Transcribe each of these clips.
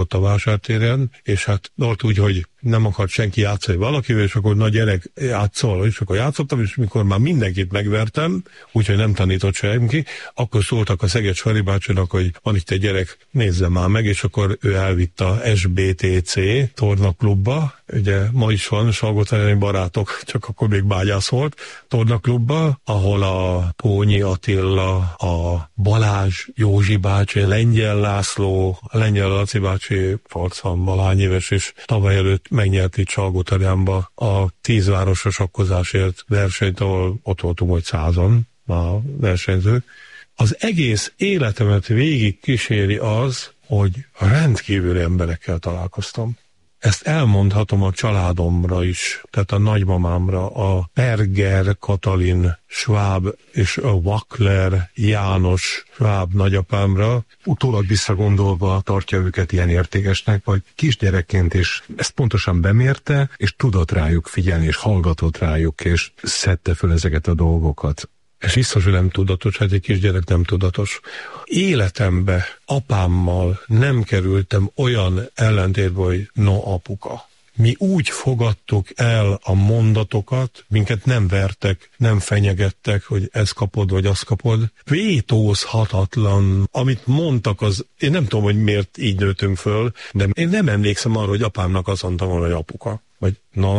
ott a vásártéren, és hát ott úgy, hogy nem akart senki játszani valakivel, és akkor nagy gyerek játszol, és akkor játszottam, és mikor már mindenkit megvertem, úgyhogy nem tanított senki, akkor szóltak a Szeged Sari bácsinak, hogy van itt egy gyerek, nézze már meg, és akkor ő elvitt a SBTC tornaklubba, ugye ma is van Salgótarjáni barátok, csak akkor még bágyász volt, tornaklubba, ahol a Pónyi Attila, a Balázs Józsi bácsi, Lengyel László, a Lengyel Laci bácsi, farcban valány éves, és tavaly előtt megnyert itt Salgótarjánba a 10 városos sakkozásért versenyt, ahol ott voltunk, hogy 100-an a versenyzők. Az egész életemet végig kíséri az, hogy rendkívüli emberekkel találkoztam. Ezt elmondhatom a családomra is, tehát a nagymamámra, a Perger Katalin Schwab és a Wackler János Schwab nagyapámra. Utólag visszagondolva tartja őket ilyen értékesnek, vagy kisgyerekként is ezt pontosan bemérte, és tudott rájuk figyelni, és hallgatott rájuk, és szedte föl ezeket a dolgokat. Ez biztos, hogy nem tudatos, hát egy kisgyerek nem tudatos. Életembe apámmal nem kerültem olyan ellentétbe, hogy no apuka. Mi úgy fogadtuk el a mondatokat, minket nem vertek, nem fenyegettek, hogy ezt kapod, vagy azt kapod. Vétózhatatlan, amit mondtak, az, én nem tudom, hogy miért így nőttünk föl, de én nem emlékszem arra, hogy apámnak azt mondtam volna, hogy apuka. Vagy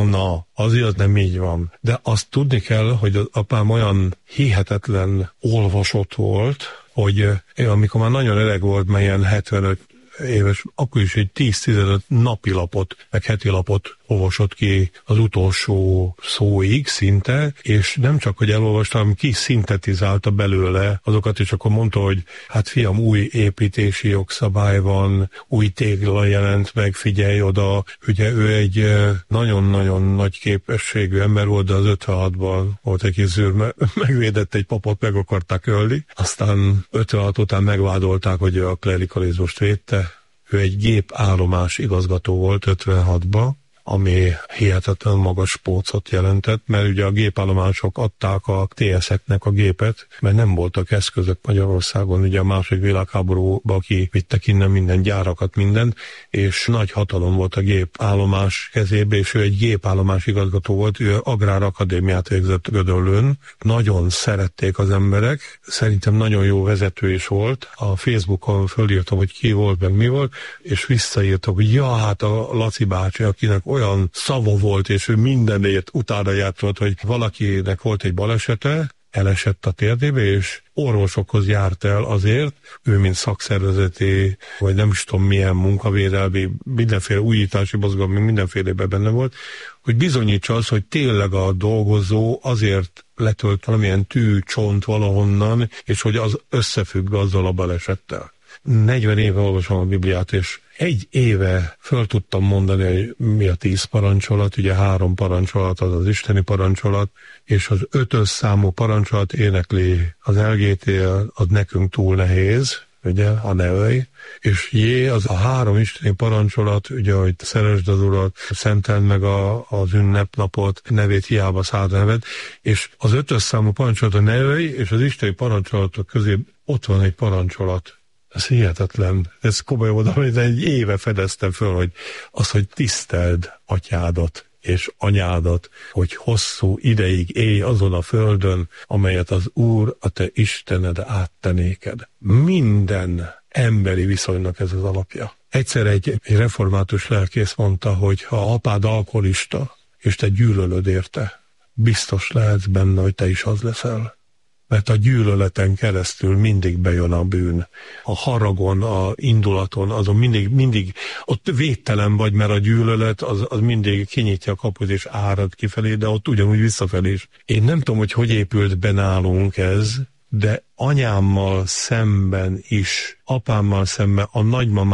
azért nem így van. De azt tudni kell, hogy az apám olyan hihetetlen olvasott volt, hogy amikor már nagyon öreg volt, mert ilyen 75 éves, akkor is egy 10-15 napilapot, meg hetilapot olvasott ki az utolsó szóig szinte, és nem csak, hogy elolvastam, hanem ki szintetizálta belőle azokat, és akkor mondta, hogy hát fiam, új építési jogszabály van, új tégla jelent meg, figyelj oda. Ugye ő egy nagyon-nagyon nagy képességű ember volt, de az 56-ban volt egy kis zűr, megvédett egy papot, meg akarták ölni. Aztán 56 után megvádolták, hogy a klerikalizmust védte. Ő egy gépállomás igazgató volt 56-ban, ami hihetetlen magas pócot jelentett, mert ugye a gépállomások adták a TS-eknek a gépet, mert nem voltak eszközök Magyarországon, ugye a második világháborúban kivittek innen minden gyárakat, mindent, és nagy hatalom volt a gépállomás kezébe, és ő egy gépállomás igazgató volt, ő Agrárakadémiát végzett Gödöllőn, nagyon szerették az emberek, szerintem nagyon jó vezető is volt, a Facebookon fölírtam, hogy ki volt, meg mi volt, és visszaírtam, hogy ja, hát a Laci bácsi, akinek olyan szava volt, és ő mindenért utána járt volt, hogy valakinek volt egy balesete, elesett a térdébe, és orvosokhoz járt el azért, ő mint szakszervezeti, vagy nem is tudom milyen munkavédelmi, mindenféle újítási mozgalom, mindenfélében benne volt, hogy bizonyítsa az, hogy tényleg a dolgozó azért letölt valamilyen tű, csont valahonnan, és hogy az összefügg azzal a balesettel. 40 éve olvasom a Bibliát, és egy éve föl tudtam mondani, hogy mi a 10 parancsolat, ugye 3 parancsolat az az isteni parancsolat, és az 5-ös számú parancsolat énekli az LGT, az nekünk túl nehéz, ugye, a ne ölj, és az a 3 isteni parancsolat, ugye, hogy szeresd az Urat, szenteld meg az ünnepnapot, nevét hiába szállt neved, és az 5-ös számú parancsolat a ne ölj, és az isteni parancsolatok közé ott van egy parancsolat. Ez hihetetlen. Ez komolyan mondom, hogy egy éve fedeztem föl, hogy az, hogy tiszteld atyádat és anyádat, hogy hosszú ideig élj azon a földön, amelyet az Úr, a te Istened átte néked. Minden emberi viszonynak ez az alapja. Egyszer egy református lelkész mondta, hogy ha apád alkoholista, és te gyűlölöd érte, biztos lehetsz benne, hogy te is az leszel. Mert a gyűlöleten keresztül mindig bejön a bűn. A haragon, a indulaton, azon mindig ott védtelen vagy, mert a gyűlölet az mindig kinyitja a kaput és árad kifelé, de ott ugyanúgy visszafelé is. Én nem tudom, hogy épült be nálunk ez, de anyámmal szemben is, apámmal szemben, a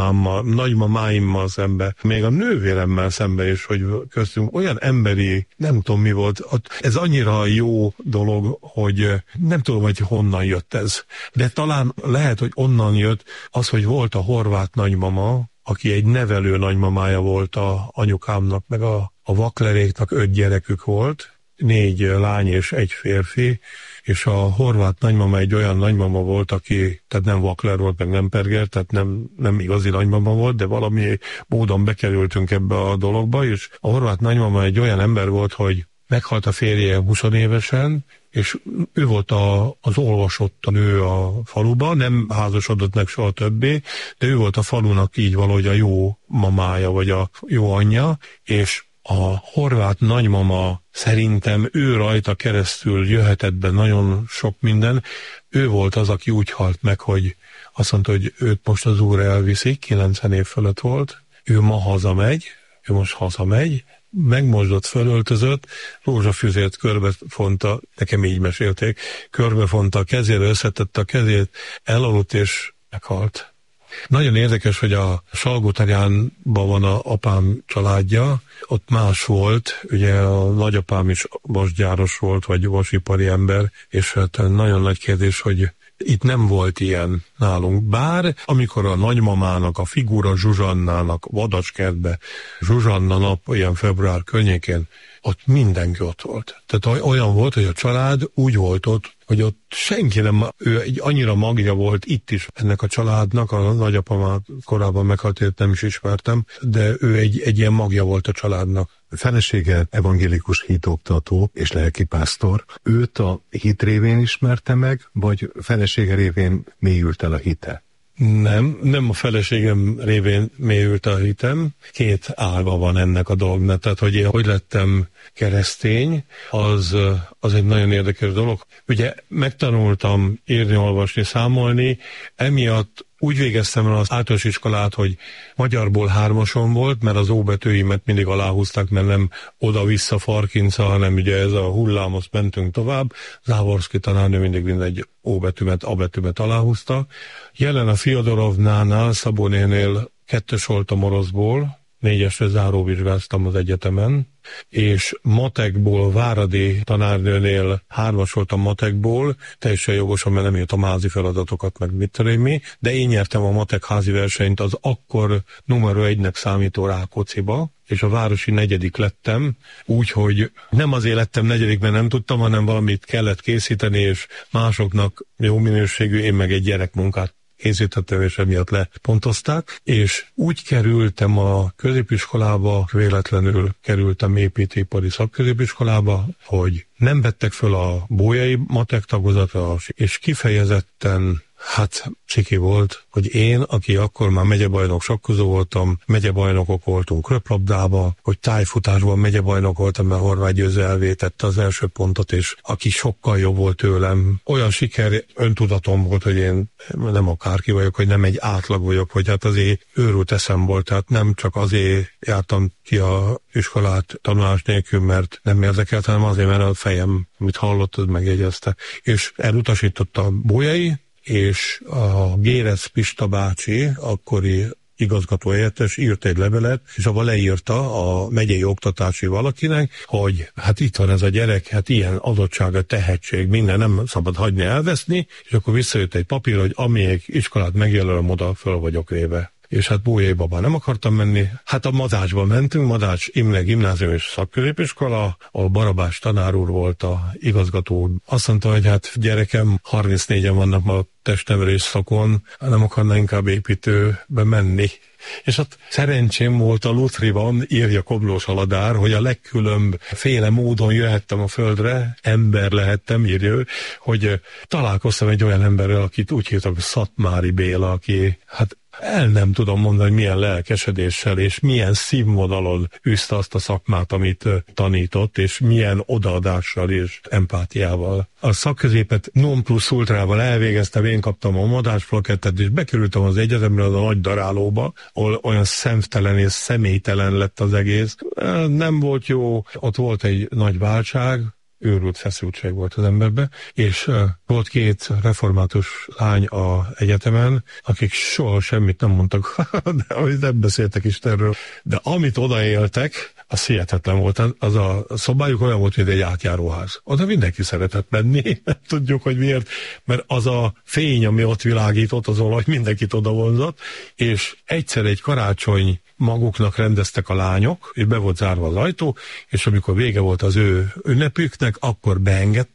nagymamáimmal szemben, még a nővéremmel szemben is, hogy köztünk olyan emberi, nem tudom mi volt, ez annyira jó dolog, hogy nem tudom, hogy honnan jött ez. De talán lehet, hogy onnan jött az, hogy volt a horvát nagymama, aki egy nevelő nagymamája volt a anyukámnak, meg a Wackleréknak 5 gyerekük volt, 4 lány és 1 férfi, és a horvát nagymama egy olyan nagymama volt, aki, tehát nem vakler volt, meg nem perger, tehát nem igazi nagymama volt, de valami módon bekerültünk ebbe a dologba, és a horvát nagymama egy olyan ember volt, hogy meghalt a férje 20 évesen, és ő volt az olvasott a nő a faluban, nem házasodott meg soha többé, de ő volt a falunak így valahogy a jó mamája, vagy a jó anyja, és a horvát nagymama szerintem ő rajta keresztül jöhetett be nagyon sok minden. Ő volt az, aki úgy halt meg, hogy azt mondta, hogy őt most az Úr elviszi, 90 év fölött volt, ő ma hazamegy, ő most hazamegy, megmosdott, fölöltözött, rózsafüzért körbefonta, nekem így mesélték, körbefonta a kezére, összetette a kezét, elaludt és meghalt. Nagyon érdekes, hogy a Salgótarjánban van a apám családja, ott más volt, ugye a nagyapám is vasgyáros volt, vagy vasipari ember, és hát nagyon nagy kérdés, hogy itt nem volt ilyen nálunk, bár amikor a nagymamának, a figura Zsuzsannának Vadaskertbe, Zsuzsanna nap, ilyen február környékén, ott mindenki ott volt. Tehát olyan volt, hogy a család úgy volt ott, hogy ott senki nem, ő egy annyira magja volt itt is ennek a családnak, a nagyapamát korábban meghalt, nem is ismertem, de ő egy ilyen magja volt a családnak. Felesége evangélikus hitoktató és lelkipásztor. Őt a hit révén ismerte meg, vagy felesége révén mélyült el a hite? Nem a feleségem révén mélyült a hitem. Két ága van ennek a dolognak. Tehát, hogy én hogy lettem keresztény, az egy nagyon érdekes dolog. Ugye megtanultam írni, olvasni, számolni, emiatt úgy végeztem el az általános iskolát, hogy magyarból 3-ason volt, mert az óbetűimet mindig aláhúzták, mert nem oda-vissza farkinca, hanem ugye ez a hullámhoz mentünk tovább. Závorszki tanárnő mindig mindegy óbetűmet, abetűmet aláhúzta. Jelen a Fiodorovnánál, Szabó nénél 2-es voltam oroszból, 4-esre záróvizsgáztam az egyetemen, és matekból, Váradi tanárnőnél 3-as voltam matekból, teljesen jogosan, mert nem írtam házi feladatokat, meg mit tudom mi, de én nyertem a matek házi versenyt az akkor numero 1-nek számító Rákócziba, és a városi 4. lettem, úgyhogy nem azért lettem 4., mert nem tudtam, hanem valamit kellett készíteni, és másoknak jó minőségű, én meg egy gyerekmunkát készítettem, és emiatt lepontozták, és úgy kerültem a középiskolába, véletlenül kerültem építőipari szakközépiskolába, hogy nem vettek föl a bolyai matek tagozatra, és kifejezetten ciki volt, hogy én, aki akkor már megyebajnok sakkozó voltam, megyebajnokok voltunk röplabdába, hogy tájfutásban megyebajnok voltam, mert Horváth Győző elvétette az első pontot, és aki sokkal jobb volt tőlem. Olyan siker, öntudatom volt, hogy én nem akárki vagyok, hogy nem egy átlag vagyok, hogy hát azért őrült eszem volt, tehát nem csak azért jártam ki a iskolát tanulás nélkül, mert nem érdekelt, hanem azért, mert a fejem, amit hallottad, megjegyezte. És elutasította a bolyai, és a Gérez Pista bácsi, akkori igazgatóhelyettes írt egy levelet, és abban leírta a megyei oktatási valakinek, hogy hát itt van ez a gyerek, hát ilyen adottsága, tehetség, minden nem szabad hagyni elveszni, és akkor visszajött egy papír, hogy amelyik iskolát megjelölöm, oda föl vagyok véve. És hát Bolyai-Babán nem akartam menni. Hát a Madácsba mentünk, Madács Imre Gimnázium és Szakközépiskola, ahol Barabás tanár úr volt a igazgató. Azt mondta, hogy hát gyerekem, 34-en vannak ma testnevelés szakon, nem akarna inkább építőbe menni. És hát szerencsém volt a Lutriban, írja Koblós Aladár, hogy a legkülönbféle módon jöhettem a földre, ember lehettem, írja ő, hogy találkoztam egy olyan emberrel, akit úgy hívtak, hogy Szatmári Béla, aki hát el nem tudom mondani, milyen lelkesedéssel és milyen színvonalon űzte azt a szakmát, amit tanított, és milyen odaadással és empátiával. A szakközépet non plus ultrával elvégeztem, én kaptam a madásplakettet, és bekerültem az egyetemre, az a nagy darálóba, ahol olyan szemtelen és személytelen lett az egész. Nem volt jó, ott volt egy nagy váltság, őrült feszültség volt az emberben, és volt 2 református lány a egyetemen, akik soha semmit nem mondtak, de nem beszéltek Istenről, de amit odaéltek, az hihetetlen volt. Az a szobájuk olyan volt, mint egy átjáróház. Oda mindenki szeretett menni, nem tudjuk, hogy miért, mert az a fény, ami ott világított, az olaj mindenkit oda vonzott, és egyszer egy karácsony maguknak rendeztek a lányok, és be volt zárva az ajtó, és amikor vége volt az ő ünnepüknek, akkor beengedtek,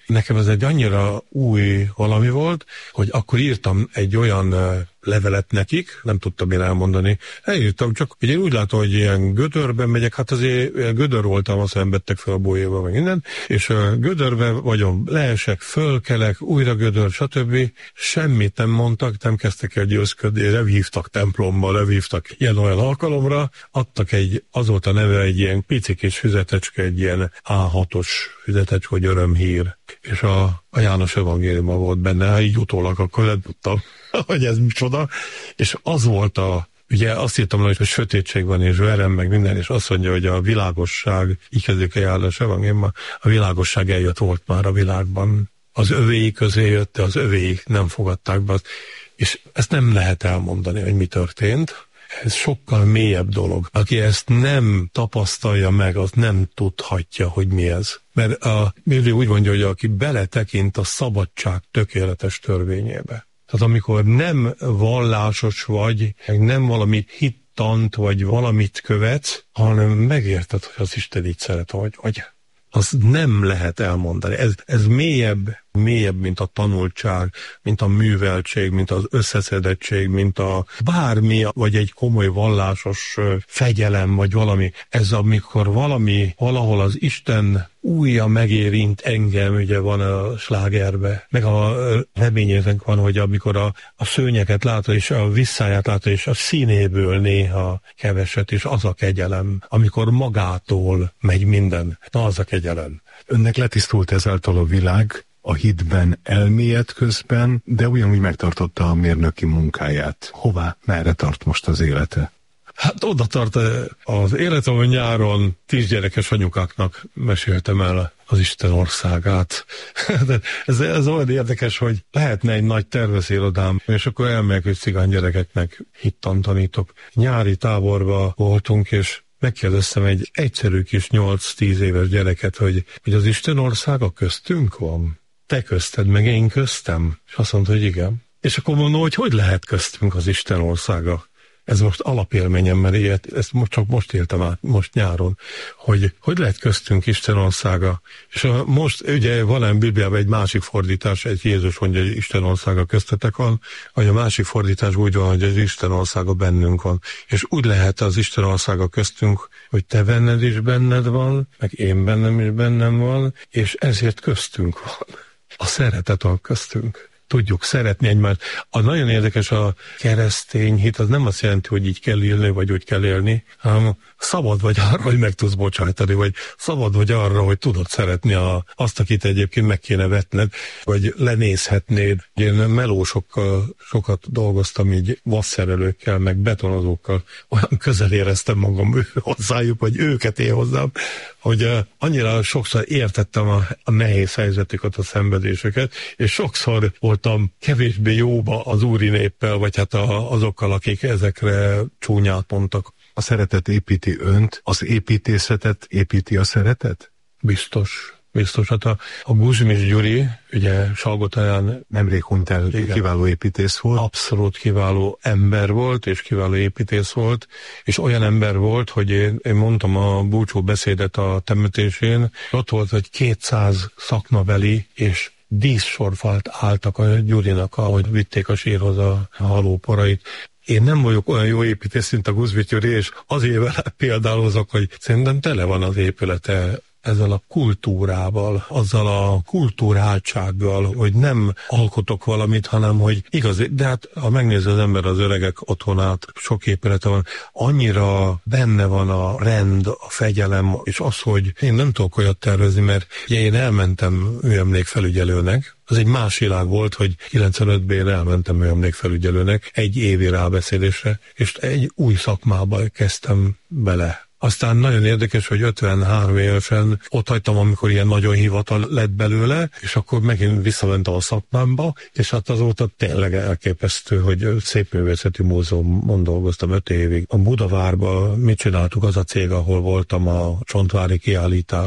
nekem ez egy annyira új valami volt, hogy akkor írtam egy olyan levelet nekik, nem tudtam én elmondani. Elírtam, csak ugye én úgy látom, hogy ilyen gödörben megyek, hát azért gödör voltam, azt vettek fel a bolyéba, meg minden, és gödörben vagyom, leesek, fölkelek, újra gödör, stb. Semmit nem mondtak, nem kezdtek el győzködni, levívtak templomba, levívtak ilyen-olyan alkalomra, adtak az volt a neve egy ilyen pici kis füzetecske, egy ilyen A6-os füzetecske, hogy örömhír, és a János evangéliuma volt benne, így utólag akkor nem tudtam, hogy ez micsoda, és az volt ugye azt írtam, hogy sötétség van, és verem, meg minden, és azt mondja, hogy a világosság, így kezdődik a János evangéliuma, a világosság eljött volt már a világban. Az övéi közé jött, de az övéi nem fogadták be. És ezt nem lehet elmondani, hogy mi történt. Ez sokkal mélyebb dolog. Aki ezt nem tapasztalja meg, az nem tudhatja, hogy mi ez. Mert a Biblia úgy mondja, hogy aki beletekint a szabadság tökéletes törvényébe. Tehát amikor nem vallásos vagy, nem valami hittant, vagy valamit követsz, hanem megérted, hogy az Isten így szeret, vagy az nem lehet elmondani. Ez mélyebb, mint a tanultság, mint a műveltség, mint az összeszedettség, mint a bármi, vagy egy komoly vallásos fegyelem, vagy valami. Ez amikor valahol az Isten újja megérint engem, ugye van a slágerbe, meg a reményénk van, hogy amikor a szőnyeket látod, és a visszáját látod, és a színéből néha keveset, és az a kegyelem, amikor magától megy minden. Na, az a kegyelem. Önnek letisztult ezáltal a világ, a hitben elmélyed közben, de ugyanúgy megtartotta a mérnöki munkáját. Hová, merre tart most az élete? Hát oda tart az életem, hogy nyáron 10 gyerekes anyukáknak meséltem el az Isten országát. De ez olyan érdekes, hogy lehetne egy nagy tervezérodám, és akkor elmegyek, hogy cigány gyerekeknek hittant tanítok. Nyári táborba voltunk, és megkérdeztem egy egyszerű kis 8-10 éves gyereket, hogy az Isten országa köztünk van. Te közted, meg én köztem? És azt mondta, hogy igen. És akkor mondom, hogy lehet köztünk az Isten országa? Ez most alapélményem, mert ezt csak most éltem át, most nyáron, hogy lehet köztünk Isten országa. És most ugye van Bibliában egy másik fordítás, egy Jézus mondja, hogy Isten országa köztetek van, vagy a másik fordítás úgy van, hogy az Isten országa bennünk van. És úgy lehet az Isten országa köztünk, hogy te benned is benned van, meg én bennem is bennem van, és ezért köztünk van. A szeretet van köztünk. Tudjuk szeretni egymást. Nagyon érdekes a keresztény hit, az nem azt jelenti, hogy így kell élni, vagy úgy kell élni, hanem szabad vagy arra, hogy meg tudsz bocsájtani, vagy szabad vagy arra, hogy tudod szeretni azt, akit egyébként meg kéne vetned, vagy lenézhetnéd. Én melósokkal sokat dolgoztam, így vasszerelőkkel, meg betonozókkal. Olyan közel éreztem magam hozzájuk, vagy őket én hozzám, hogy annyira sokszor értettem a nehéz helyzetüket, a szenvedéseket, és sokszor voltam kevésbé jóba az úri néppel, vagy hát azokkal, akik ezekre csúnyát mondtak. A szeretet építi önt, az építészetet építi a szeretet? Biztos. Hát a Guzmis Gyuri, ugye Salgotáján nemrég hunyt el, kiváló építész volt. Abszolút kiváló ember volt, és kiváló építész volt, és olyan ember volt, hogy én mondtam a búcsú beszédet a temetésén, ott volt, hogy 200 szakmabeli, és díszsorfalt álltak a Gyurinak, ahogy vitték a sírhoz a halóporait. Én nem vagyok olyan jó építész, mint a Guzmis Gyuri, és azért vele példálozok, hogy szerintem tele van az épülete ezzel a kultúrával, azzal a kultúráltsággal, hogy nem alkotok valamit, hanem hogy igazi, de hát ha megnézi az ember az öregek otthonát, sok épülete van, annyira benne van a rend, a fegyelem, és az, hogy én nem tudok olyat tervezni, mert ugye én elmentem műemlékfelügyelőnek, az egy más világ volt, hogy 95-ben elmentem műemlékfelügyelőnek egy évi rábeszélésre, és egy új szakmába kezdtem bele. Aztán nagyon érdekes, hogy 53 évesen ott hagytam, amikor ilyen nagyon hivatal lett belőle, és akkor megint visszamentem a szakmámba, és hát azóta tényleg elképesztő, hogy Szépművészeti Múzeumon dolgoztam 5 évig. A Budavárban mit csináltuk, az a cég, ahol voltam a Csontvári kiállítást,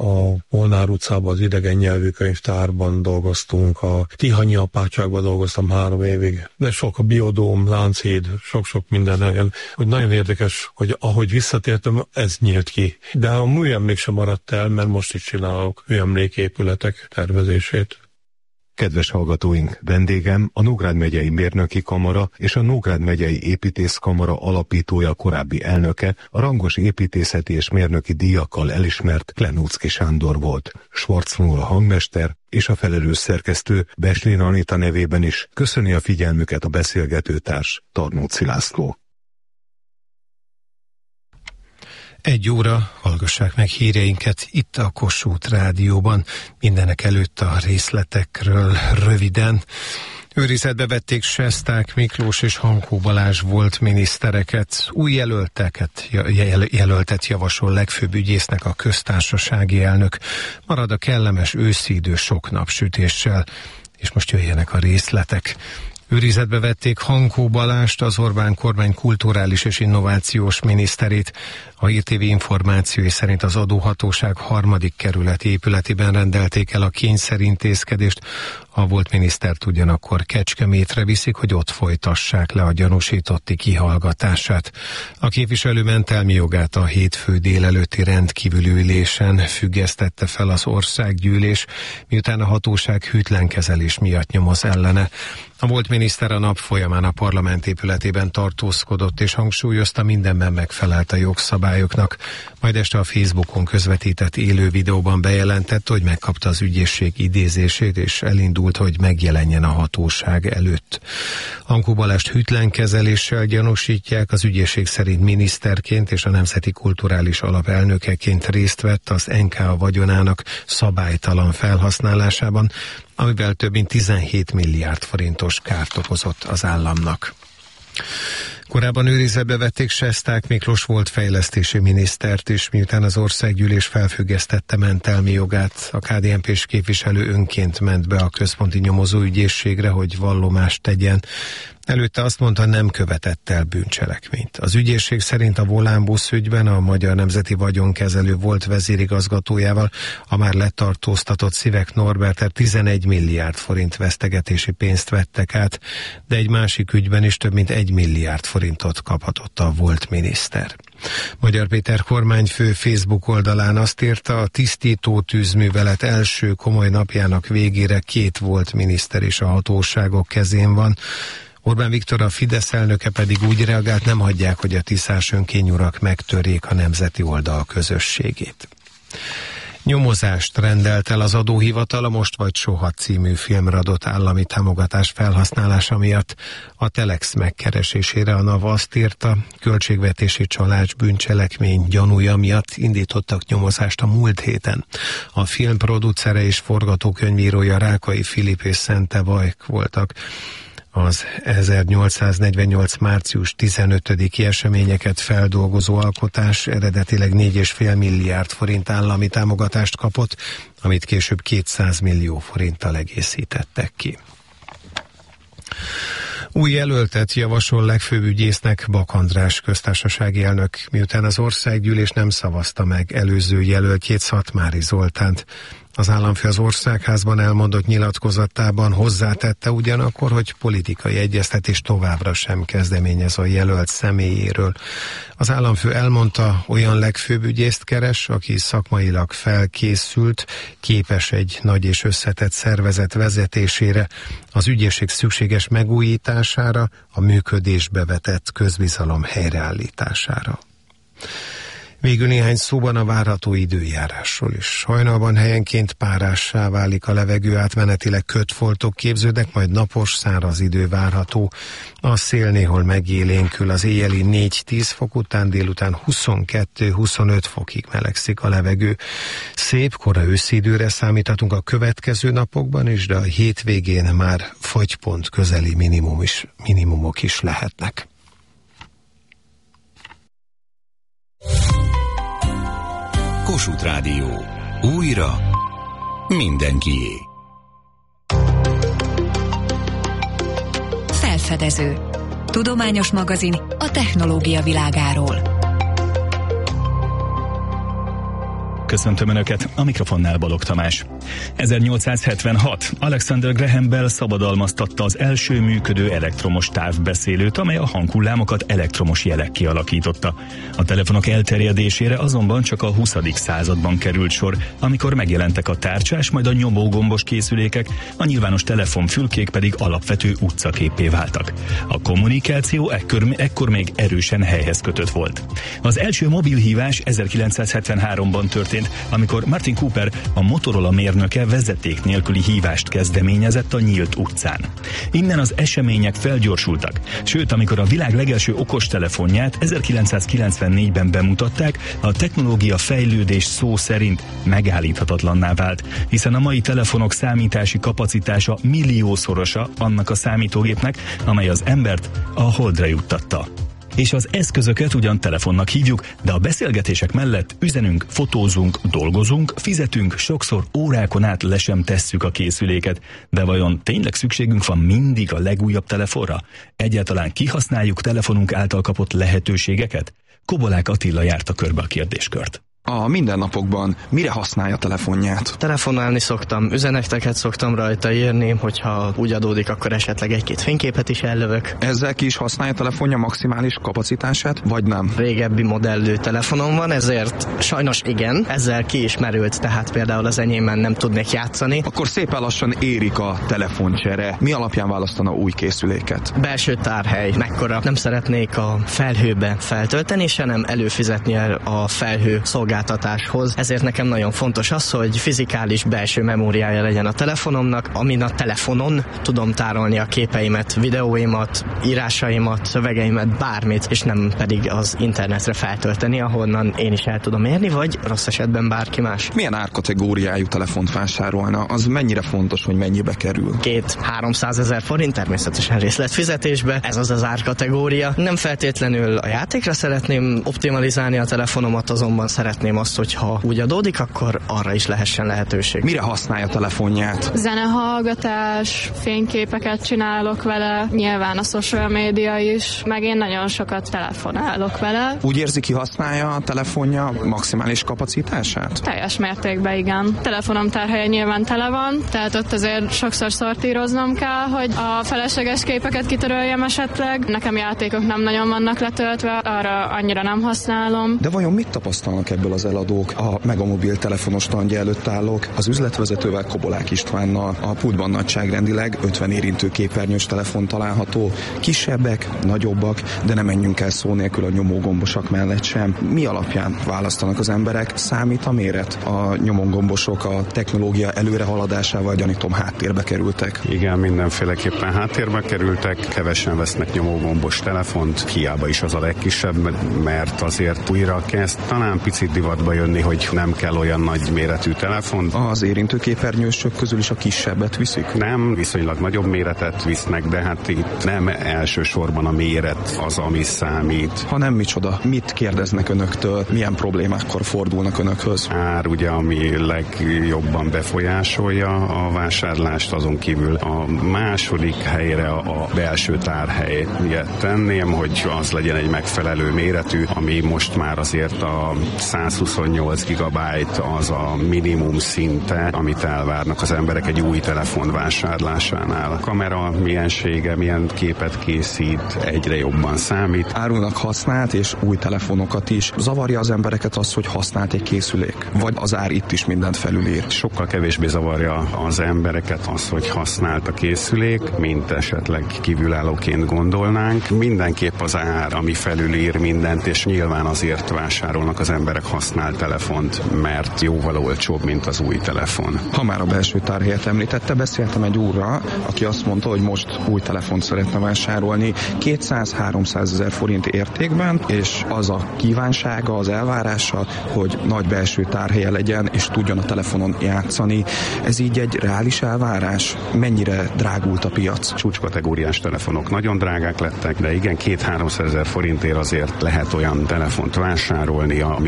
a Molnár utcában, az idegen nyelvű könyvtárban dolgoztunk, a Tihanyi apátságban dolgoztam 3 évig, de sok a Biodóm, Lánchíd, sok-sok minden helyen, hogy nagyon érdekes, hogy ahogy visszatértem, ez nyílt ki. De a műemlék sem maradt el, mert most is csinálok műemléképületek tervezését. Kedves hallgatóink, vendégem a Nógrád megyei mérnöki kamara és a Nógrád megyei építészkamara alapítója, korábbi elnöke, a rangos építészeti és mérnöki díjakkal elismert Klenúczky Sándor volt. Schwarz Nóra hangmester és a felelős szerkesztő Beslin Anita nevében is köszöni a figyelmüket a beszélgetőtárs, Tarnóci László. 1 óra, hallgassák meg híreinket itt a Kossuth Rádióban. Mindenek előtt a részletekről röviden. Őrizetbe vették Sesták Miklós és Hankó Balázs volt minisztereket. Új jelöltet javasol legfőbb ügyésznek a köztársasági elnök. Marad a kellemes őszi idő sok napsütéssel. És most jöjjenek a részletek. Őrizetbe vették Hankó Balást, az Orbán kormány kulturális és innovációs miniszterét. A Hír TV információi szerint az adóhatóság 3. kerületi épületében rendelték el a kényszerintézkedést. A volt minisztert ugyanakkor Kecskemétre viszik, hogy ott folytassák le a gyanúsítotti kihallgatását. A képviselő mentelmi jogát a hétfő délelőtti rendkívüli ülésen függesztette fel az országgyűlés, miután a hatóság hűtlen kezelés miatt nyomoz ellene. A volt miniszter a nap folyamán a parlament épületében tartózkodott és hangsúlyozta, mindenben megfelelt a jogszabályoknak. Majd este a Facebookon közvetített élő videóban bejelentette, hogy megkapta az ügyészség idézését és elindult, hogy megjelenjen a hatóság előtt. Hankó Balást hűtlen kezeléssel gyanúsítják, az ügyészség szerint miniszterként és a Nemzeti Kulturális Alap elnökeként részt vett az NKA vagyonának szabálytalan felhasználásában, amivel több mint 17 milliárd forintos kárt okozott az államnak. Korábban őrizetbe vették Sesták Miklós volt fejlesztési minisztert is, miután az országgyűlés felfüggesztette mentelmi jogát. A KDNP-s képviselő önként ment be a központi nyomozóügyészségre, hogy vallomást tegyen. Előtte azt mondta, nem követett el bűncselekményt. Az ügyészség szerint a Volánbusz ügyben a Magyar Nemzeti Vagyonkezelő volt vezérigazgatójával, a már letartóztatott Szivek Norbertet 11 milliárd forint vesztegetési pénzt vettek át, de egy másik ügyben is több mint 1 milliárd forintot kaphatott a volt miniszter. Magyar Péter kormányfő Facebook oldalán azt írta, a tisztító tűzművelet első komoly napjának végére 2 volt miniszter és a hatóságok kezén van. Orbán Viktor, a Fidesz elnöke pedig úgy reagált, nem hagyják, hogy a tiszás önkényurak megtörjék a nemzeti oldal közösségét. Nyomozást rendelt el az adóhivatal a Most vagy Soha című filmre adott állami támogatás felhasználása miatt. A Telex megkeresésére a NAV azt írta, költségvetési csalás bűncselekmény gyanúja miatt indítottak nyomozást a múlt héten. A film producere és forgatókönyvírója Rákai Filip és Szente Vajk voltak. Az 1848. március 15-i eseményeket feldolgozó alkotás eredetileg 4,5 milliárd forint állami támogatást kapott, amit később 200 millió forinttal egészítettek ki. Új jelöltet javasol legfőbb ügyésznek Bak András köztársasági elnök, miután az országgyűlés nem szavazta meg előző jelöltjét, Szatmári Zoltánt. Az államfő az Országházban elmondott nyilatkozatában hozzátette ugyanakkor, hogy politikai egyeztetés továbbra sem kezdeményez a jelölt személyéről. Az államfő elmondta, olyan legfőbb ügyészt keres, aki szakmailag felkészült, képes egy nagy és összetett szervezet vezetésére, az ügyészség szükséges megújítására, a működésbe vetett közbizalom helyreállítására. Végül néhány szóban a várható időjárásról is. Hajnalban helyenként párássá válik a levegő, átmenetileg kötfoltok képződnek, majd napos, száraz idő várható. A szél néhol megélénkül, az éjjeli 4-10 fok után, délután 22-25 fokig melegszik a levegő. Szép, kora őszi időre számíthatunk a következő napokban is, de a hétvégén már fagypont közeli minimumok is lehetnek. Kossuth Rádió. Újra mindenkié. Felfedező. Tudományos magazin a technológia világáról. köszöntöm Önöket, a mikrofonnál Balogh Tamás. 1876. Alexander Graham Bell szabadalmaztatta az első működő elektromos távbeszélőt, amely a hanghullámokat elektromos jelek kialakította. A telefonok elterjedésére azonban csak a 20. században került sor, amikor megjelentek a tárcsás, majd a nyomógombos készülékek, a nyilvános telefonfülkék pedig alapvető utcaképpé váltak. A kommunikáció ekkor még erősen helyhez kötött volt. Az első mobilhívás 1973-ban történt, amikor Martin Cooper, a Motorola mérnöke vezeték nélküli hívást kezdeményezett a nyílt utcán. Innen az események felgyorsultak, sőt, amikor a világ legelső okostelefonját 1994-ben bemutatták, a technológia fejlődés szó szerint megállíthatatlanná vált, hiszen a mai telefonok számítási kapacitása milliószorosa annak a számítógépnek, amely az embert a holdra juttatta. És az eszközöket ugyan telefonnak hívjuk, de a beszélgetések mellett üzenünk, fotózunk, dolgozunk, fizetünk, sokszor órákon át le sem tesszük a készüléket. De vajon tényleg szükségünk van mindig a legújabb telefonra? Egyáltalán kihasználjuk telefonunk által kapott lehetőségeket? Kobolák Attila járta körbe a kérdéskört. A mindennapokban mire használja a telefonját? Telefonálni szoktam, üzeneteket szoktam rajta írni, hogyha úgy adódik, akkor esetleg egy-két fényképet is ellövök. Ezzel ki is használja a telefonja maximális kapacitását, vagy nem? Régebbi modellű telefonom van, ezért sajnos igen, ezzel ki is merült, tehát például az enyémben nem tudnék játszani. Akkor szépen lassan érik a telefoncsere. Mi alapján választana új készüléket? Belső tárhely, mekkora. Nem szeretnék a felhőbe feltölteni, se nem előfizetni a felhő szolgáltatáshoz. Ezért nekem nagyon fontos az, hogy fizikális belső memóriája legyen a telefonomnak, amin a telefonon tudom tárolni a képeimet, videóimat, írásaimat, szövegeimet, bármit, és nem pedig az internetre feltölteni, ahonnan én is el tudom érni, vagy rossz esetben bárki más. Milyen árkategóriájú telefont vásárolna? Az mennyire fontos, hogy mennyibe kerül? 200-300 ezer forint, természetesen részletfizetésbe. Ez az árkategória. Nem feltétlenül a játékra szeretném optimalizálni a telefonomat, azonban szeretném azt, hogyha úgy adódik, akkor arra is lehessen lehetőség. Mire használja a telefonját? Zenehallgatás, fényképeket csinálok vele, nyilván a social média is, meg én nagyon sokat telefonálok vele. Úgy érzi, ki használja a telefonja maximális kapacitását? Teljes mértékben igen. Telefonom tárhelye nyilván tele van, tehát ott azért sokszor szortíroznom kell, hogy a felesleges képeket kitöröljem esetleg. Nekem játékok nem nagyon vannak letöltve, arra annyira nem használom. De vajon mit tapasztalnak ebből az eladók? A Mega mobiltelefonos standja előtt állok, az üzletvezetővel, Kobolák Istvánnal. A pultban nagyságrendileg 50 érintőképernyős telefon található. Kisebbek, nagyobbak, de nem menjünk el szó nélkül a nyomógombosak mellett sem. Mi alapján választanak az emberek? Számít a méret? A nyomógombosok a technológia előrehaladásával, gyanítom, háttérbe kerültek. Igen, mindenféleképpen háttérbe kerültek, kevesen vesznek nyomógombos telefont, hiába is az a legkisebb, mert azért újra kezd talán picit divatba jönni, hogy nem kell olyan nagy méretű telefon. Az érintőképernyősök közül is a kisebbet viszik? Nem, viszonylag nagyobb méretet visznek, de hát itt nem elsősorban a méret az, ami számít. Ha nem, micsoda? Mit kérdeznek önöktől? Milyen problémákkor fordulnak önökhöz? Ár ugye, ami legjobban befolyásolja a vásárlást, azon kívül a második helyre a belső tárhelyet tenném, hogy az legyen egy megfelelő méretű, ami most már azért a 128 gigabyte az a minimum szinte, amit elvárnak az emberek egy új telefon vásárlásánál. A kamera miensége, milyen képet készít, egyre jobban számít. Árulnak használt és új telefonokat is. Zavarja az embereket az, hogy használt egy készülék? Vagy az ár itt is mindent felülír? Sokkal kevésbé zavarja az embereket az, hogy használt a készülék, mint esetleg kívülállóként gondolnánk. Mindenképp az ár, ami felülír mindent, és nyilván azért vásárolnak az emberek használt telefont, mert jóval olcsóbb, mint az új telefon. Ha már a belső tárhelyet említette, beszéltem egy úrral, aki azt mondta, hogy most új telefont szeretne vásárolni 200-300 ezer forint értékben, és az a kívánsága, az elvárása, hogy nagy belső tárhelye legyen, és tudjon a telefonon játszani. Ez így egy reális elvárás? Mennyire drágult a piac? Csúcskategóriás telefonok nagyon drágák lettek, de igen, 200-300 ezer forintért azért lehet olyan telefont vásárolni, amivel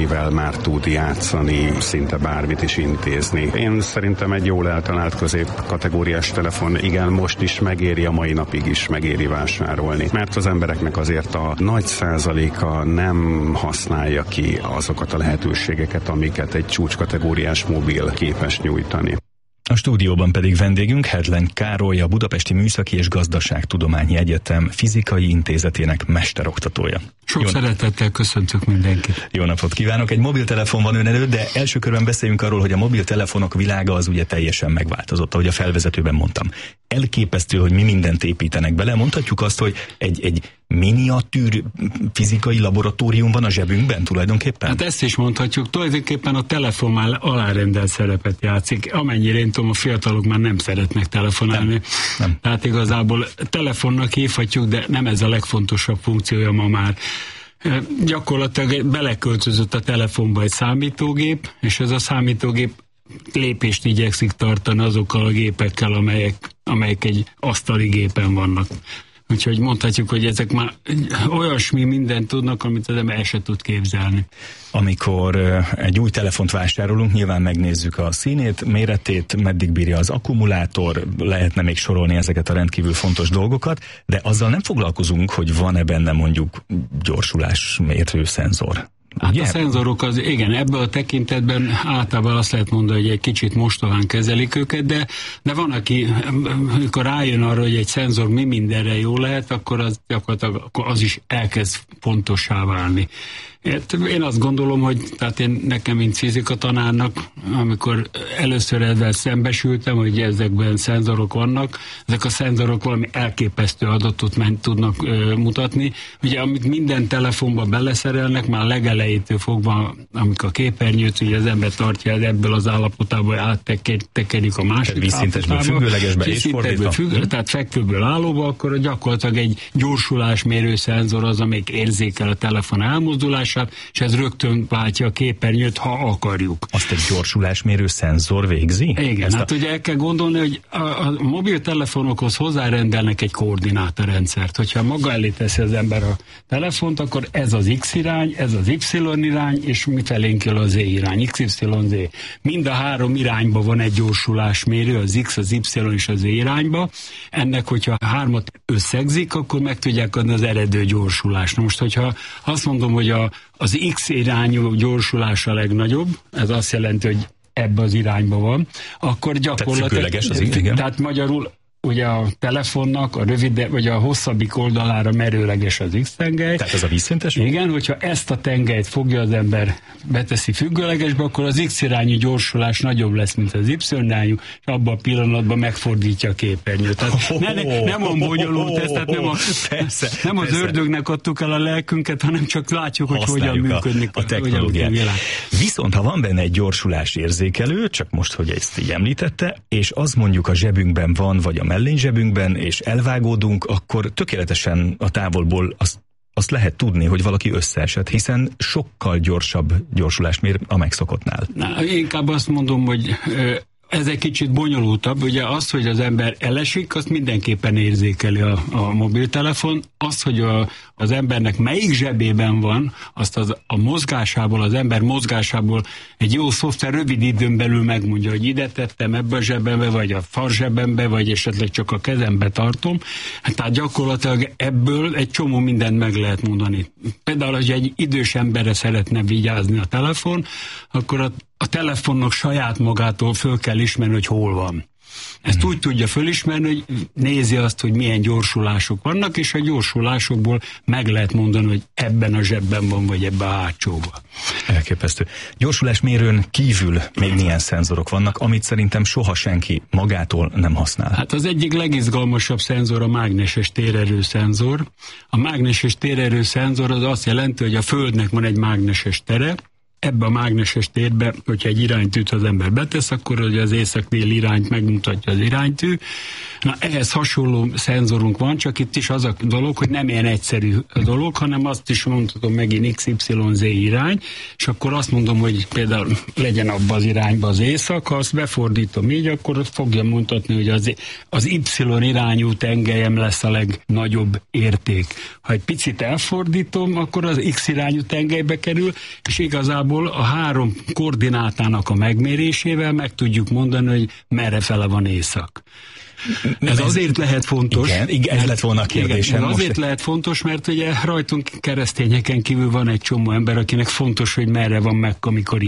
már tud játszani, szinte bármit is intézni. Én szerintem egy jól eltalált középkategóriás telefon, igen, most is megéri, a mai napig is megéri vásárolni. Mert az embereknek azért a nagy százaléka nem használja ki azokat a lehetőségeket, amiket egy csúcskategóriás mobil képes nyújtani. A stúdióban pedig vendégünk Hedlen Károly, a Budapesti Műszaki és Gazdaságtudományi Egyetem Fizikai Intézetének mesteroktatója. Sok szeretettel köszöntök mindenkit. Jó napot kívánok! Egy mobiltelefon van ön előtt, de első körben beszéljünk arról, hogy a mobiltelefonok világa az ugye teljesen megváltozott, ahogy a felvezetőben mondtam. Elképesztő, hogy mi mindent építenek bele. Mondhatjuk azt, hogy egy miniatűr fizikai laboratórium van a zsebünkben tulajdonképpen? Hát ezt is mondhatjuk. Tulajdonképpen a telefon már alárendelt szerepet játszik. Amennyire én tudom, a fiatalok már nem szeretnek telefonálni. Nem. Tehát igazából telefonnak hívhatjuk, de nem ez a legfontosabb funkciója ma már. Gyakorlatilag beleköltözött a telefonba egy számítógép, és ez a számítógép lépést igyekszik tartani azokkal a gépekkel, amelyek egy asztali gépen vannak. Úgyhogy mondhatjuk, hogy ezek már olyasmi mindent tudnak, amit az ember el se tud képzelni. Amikor egy új telefont vásárolunk, nyilván megnézzük a színét, méretét, meddig bírja az akkumulátor, lehetne még sorolni ezeket a rendkívül fontos dolgokat, de azzal nem foglalkozunk, hogy van-e benne mondjuk gyorsulásmérő szenzor. Hát a szenzorok igen, ebből a tekintetben általában azt lehet mondani, hogy egy kicsit mostohán kezelik őket, de van, aki, amikor rájön arra, hogy egy szenzor mi mindenre jó lehet, akkor az is elkezd pontossá válni. Én azt gondolom, hogy nekem, mint fizikatanárnak, amikor először ezzel szembesültem, hogy ezekben szenzorok vannak, ezek a szenzorok valami elképesztő adatot tudnak mutatni. Ugye, amit minden telefonba beleszerelnek, már legelejétől fogva, amikor a képernyőt, ugye az ember tartja ebből az állapotából, áttekerik a másik vízszintesből függőlegesbe és fordítva. Tehát fekvőből állóba, akkor gyakorlatilag egy gyorsulásmérő szenzor az, amelyik érzékel a telefon elmozdulását, és ez rögtön váltja a képernyőt, ha akarjuk. Azt egy gyorsulásmérő szenzor végzi? Igen, ugye el kell gondolni, hogy a mobiltelefonokhoz hozzárendelnek egy koordinátorrendszert. Hogyha maga elé teszi az ember a telefont, akkor ez az X irány, ez az Y irány, és mifelénk jön a Z irány, XYZ. Mind a három irányba van egy gyorsulásmérő, az X, az Y és az Z irányba. Ennek, hogyha hármat összegzik, akkor meg tudják adni az eredő gyorsulást. Most, hogyha azt mondom, hogy az X irányú gyorsulás a legnagyobb, ez azt jelenti, hogy ebbe az irányba van, akkor gyakorlatilag... Tehát magyarul ugye a telefonnak a rövid, vagy a hosszabbik oldalára merőleges az X-tengely. Tehát ez a vízszintes? Igen, hogyha ezt a tengelyt fogja az ember, beteszi függőlegesbe, akkor az X-irányú gyorsulás nagyobb lesz, mint az Y-irányú, és abban a pillanatban megfordítja a képernyőt. Tehát nem a bonyolult ez, tehát nem az ördögnek adtuk el a lelkünket, hanem csak látjuk, hogy hogyan működik a technológia. Viszont ha van benne egy gyorsulás érzékelő, csak most, hogy ezt így említette, és az mondjuk a zsebünkben van, vagy a mellényzsebünkben, és elvágódunk, akkor tökéletesen a távolból azt lehet tudni, hogy valaki összeesett, hiszen sokkal gyorsabb gyorsulást mér a megszokottnál. Inkább azt mondom, hogy ez egy kicsit bonyolultabb. Ugye az, hogy az ember elesik, azt mindenképpen érzékeli a mobiltelefon. Az, hogy az embernek melyik zsebében van, azt a mozgásából, az ember mozgásából egy jó szoftver rövid időn belül megmondja, hogy ide tettem, ebbe a zsebembe, vagy a farzsebembe, vagy esetleg csak a kezembe tartom. Tehát gyakorlatilag ebből egy csomó mindent meg lehet mondani. Például, hogy egy idős emberre szeretne vigyázni a telefon, akkor a telefonnak saját magától föl kell ismerni, hogy hol van. Ezt úgy tudja fölismerni, hogy nézi azt, hogy milyen gyorsulások vannak, és a gyorsulásokból meg lehet mondani, hogy ebben a zsebben van, vagy ebben a hátsóban. Elképesztő. Gyorsulásmérőn kívül még milyen szenzorok vannak, amit szerintem soha senki magától nem használ? Hát az egyik legizgalmasabb szenzor a mágneses térerő szenzor. A mágneses térerő szenzor az azt jelenti, hogy a Földnek van egy mágneses tere, ebbe a mágneses térbe, hogyha egy iránytűt az ember betesz, akkor ugye az észak-déli irányt megmutatja az iránytű. Na, ehhez hasonló szenzorunk van, csak itt is az a dolog, hogy nem ilyen egyszerű a dolog, hanem azt is mondhatom megint XYZ irány, és akkor azt mondom, hogy például legyen abban az irányba az észak, ha azt befordítom így, akkor ott fogja mutatni, hogy az Y irányú tengelyem lesz a legnagyobb érték. Ha egy picit elfordítom, akkor az X irányú tengelybe kerül, és igazából nagyjából a 3 koordinátának a megmérésével meg tudjuk mondani, hogy merre fele van észak. Ez azért lehet fontos. Igen, ez lett volna a kérdésem. Igen, ez azért lehet fontos, mert ugye rajtunk keresztényeken kívül van egy csomó ember, akinek fontos, hogy merre van Mekka,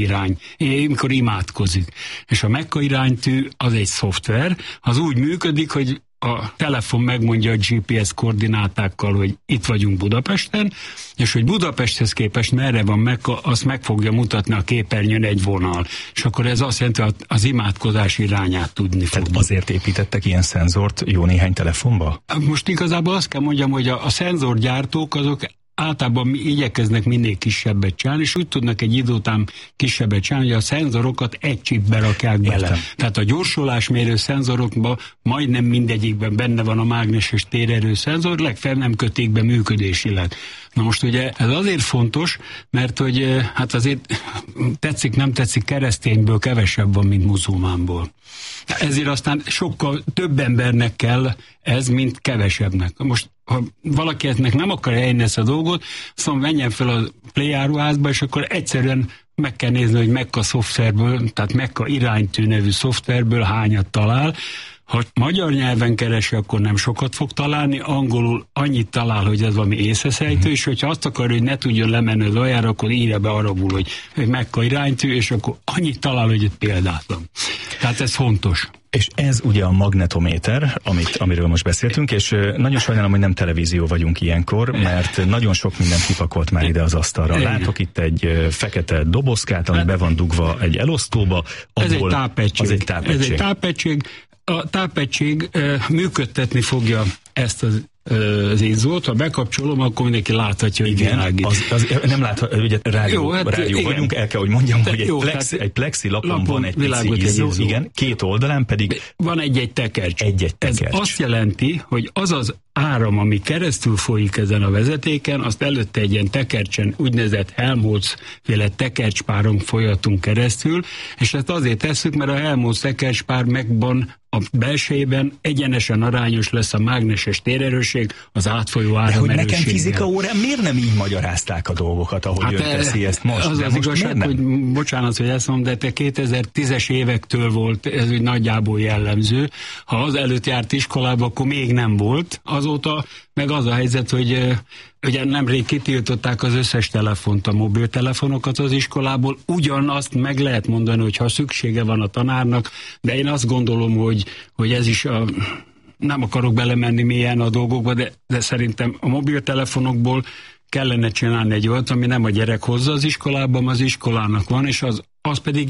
mikor imádkozik. És a Mekka iránytű az egy szoftver, az úgy működik, hogy a telefon megmondja a GPS koordinátákkal, hogy itt vagyunk Budapesten, és hogy Budapesthez képest merre van Mekka, azt meg fogja mutatni a képernyőn egy vonal. És akkor ez azt jelenti, hogy az imádkozás irányát tudni fog. Azért építettek ilyen szenzort jó néhány telefonba? Most igazából azt kell mondjam, hogy a szenzorgyártók azok általában igyekeznek minél kisebbet csinálni, és úgy tudnak egy idő után kisebbet csinálni, hogy a szenzorokat egy chipbe rakják bele. Értem. Tehát a gyorsulásmérő szenzorokban majdnem mindegyikben benne van a mágneses térerő szenzor, legfeljebb nem kötik be működésileg. Na most ugye ez azért fontos, mert hogy hát azért tetszik, nem tetszik, keresztényből kevesebb van, mint muzulmánból. Ezért aztán sokkal több embernek kell ez, mint kevesebbnek. Most, ha valakinek nem akar eljönni ezt a dolgot, szóval menjen fel a Play áruházba, és akkor egyszerűen meg kell nézni, hogy Mekka szoftverből, tehát Mekka iránytű nevű szoftverből hányat talál. Ha magyar nyelven keresi, akkor nem sokat fog találni, angolul annyit talál, hogy ez valami észreszejtő, és hogyha azt akar, hogy ne tudjon lemenni az aljára, akkor írja be arabul, hogy Mekka iránytű, és akkor annyit talál, hogy itt példátlan. Tehát ez fontos. És ez ugye a magnetométer, amiről most beszéltünk, és nagyon sajnálom, hogy nem televízió vagyunk ilyenkor, mert nagyon sok mindent kipakolt már ide az asztalra. Látok itt egy fekete dobozkát, ami be van dugva egy elosztóba. Ez egy tápegység. Ez egy tápegység. A tápegység működtetni fogja ezt az izzót, ha bekapcsolom, akkor mindenki láthatja, hogy világít. Nem láthatja, ugye rádió vagyunk, el kell, hogy mondjam, hogy egy plexi lapon van egy pici izzó, igen, 2 oldalán pedig van egy tekercs. Ez azt jelenti, hogy az áram, ami keresztül folyik ezen a vezetéken, azt előtte egy ilyen tekercsen, úgynevezett Helmholtz-féle tekercspáron folyatunk keresztül, és ezt azért tesszük, mert a Helmholtz tekercspár megvan a belsejében egyenesen arányos lesz a mágneses térerősség az átfolyó áramerősséggel. De hogy nekem fizika órán miért nem így magyarázták a dolgokat, ahogy ön teszi ezt most? Az az igazság, hogy bocsánat, hogy ezt mondom, de te 2010-es évektől volt ez úgy nagyjából jellemző. Ha az előtt járt iskolába, akkor még nem volt. Azóta meg az a helyzet, hogy ugye nemrég kitiltották az összes telefont, a mobiltelefonokat az iskolából. Ugyanazt meg lehet mondani, hogy ha szüksége van a tanárnak, de én azt gondolom, hogy ez is nem akarok belemenni mélyen a dolgokba, de szerintem a mobiltelefonokból kellene csinálni egy olyat, ami nem a gyerek hozza az iskolában, az iskolának van, és az pedig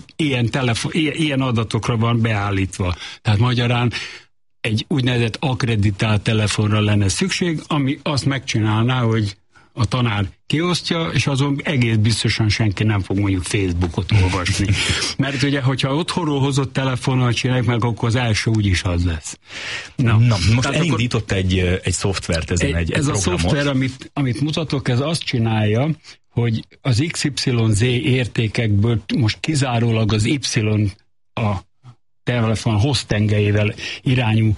ilyen adatokra van beállítva. Tehát magyarán egy úgynevezett akkreditált telefonra lenne szükség, ami azt megcsinálná, hogy a tanár kiosztja, és azon egész biztosan senki nem fog mondjuk Facebookot olvasni. Mert ugye, hogyha otthonról hozott telefonnal csinálják meg, akkor az első úgyis az lesz. Na most elindított egy szoftvert ezen, egy ez programot. A szoftver, amit mutatok, ez azt csinálja, hogy az XYZ értékekből most kizárólag az Y a telefon hoztengelyével irányú